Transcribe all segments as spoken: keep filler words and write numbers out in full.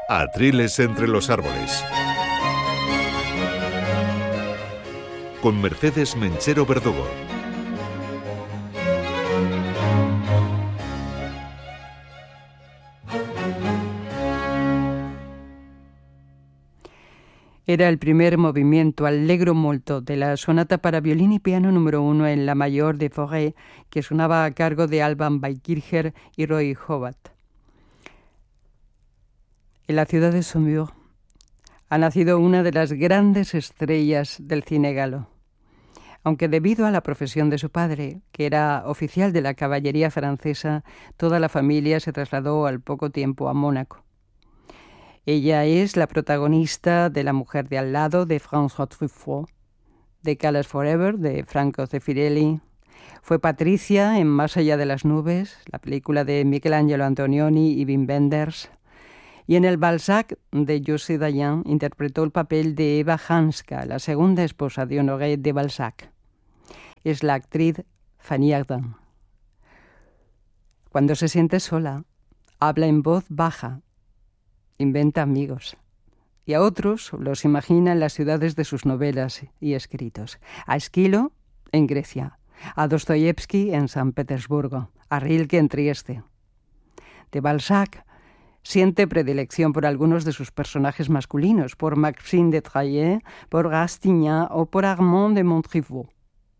Atriles entre los árboles. Con Mercedes Menchero Verdugo. Era el primer movimiento allegro molto de la sonata para violín y piano número uno en la mayor de Fauré, que sonaba a cargo de Alban Weikircher y Roy Howard. En la ciudad de Saumur ha nacido una de las grandes estrellas del cine galo. Aunque debido a la profesión de su padre, que era oficial de la caballería francesa, toda la familia se trasladó al poco tiempo a Mónaco. Ella es la protagonista de La mujer de al lado, de François Truffaut, de Colors Forever, de Franco Zeffirelli. Fue Patricia en Más allá de las nubes, la película de Michelangelo Antonioni y Wim Wenders. Y en El Balzac, de Josie Dayan, interpretó el papel de Eva Hanska, la segunda esposa de Honoré de Balzac. Es la actriz Fanny Ardant. Cuando se siente sola, habla en voz baja, inventa amigos, y a otros los imagina en las ciudades de sus novelas y escritos. A Esquilo, en Grecia, a Dostoyevsky en San Petersburgo, a Rilke en Trieste. De Balzac siente predilección por algunos de sus personajes masculinos, por Maxime de Trailles, por Rastignac o por Armand de Montriveau.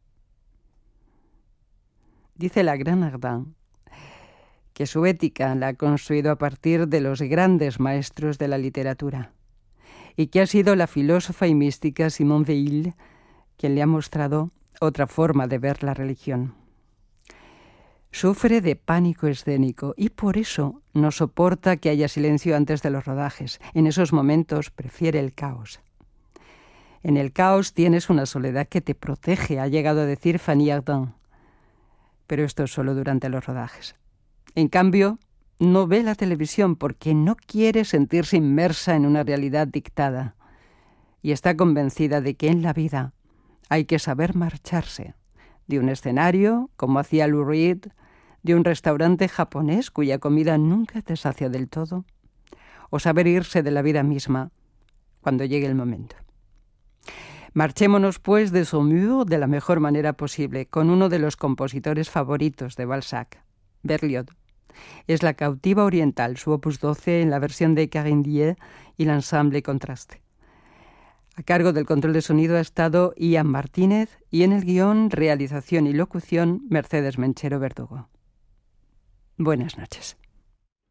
Dice la gran Ardant que su ética la ha construido a partir de los grandes maestros de la literatura y que ha sido la filósofa y mística Simone Weil quien le ha mostrado otra forma de ver la religión. Sufre de pánico escénico y por eso no soporta que haya silencio antes de los rodajes. En esos momentos prefiere el caos. En el caos tienes una soledad que te protege, ha llegado a decir Fanny Ardant. Pero esto es solo durante los rodajes. En cambio, no ve la televisión porque no quiere sentirse inmersa en una realidad dictada y está convencida de que en la vida hay que saber marcharse de un escenario, como hacía Lou Reed, de un restaurante japonés cuya comida nunca te sacia del todo, o saber irse de la vida misma cuando llegue el momento. Marchémonos, pues, de Saumur de la mejor manera posible, con uno de los compositores favoritos de Balzac, Berlioz. Es la Cautiva Oriental, su opus doce en la versión de Karine Diez y l'Ensemble Contraste. A cargo del control de sonido ha estado Ian Martínez y en el guión, realización y locución, Mercedes Menchero Verdugo. Buenas noches.